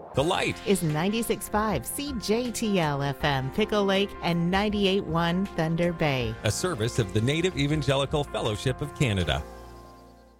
The Light is 96.5 CJTL FM, Pickle Lake, and 98.1 Thunder Bay. a service of the Native Evangelical Fellowship of Canada.